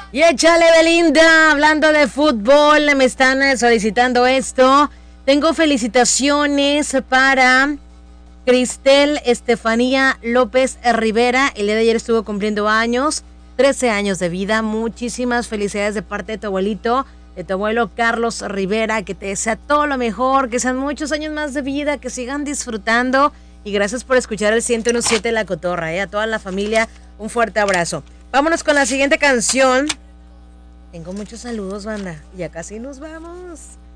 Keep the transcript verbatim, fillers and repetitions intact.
Y échale, Belinda, hablando de fútbol, me están solicitando esto. Tengo felicitaciones para Cristel Estefanía López Rivera. El día de ayer estuvo cumpliendo años, trece años de vida. Muchísimas felicidades de parte de tu abuelito, de tu abuelo Carlos Rivera. Que te desea todo lo mejor, que sean muchos años más de vida, que sigan disfrutando. Y gracias por escuchar el ciento siete La Cotorra, ¿eh? A toda la familia, un fuerte abrazo. Vámonos con la siguiente canción. Tengo muchos saludos, banda. Ya casi nos vamos.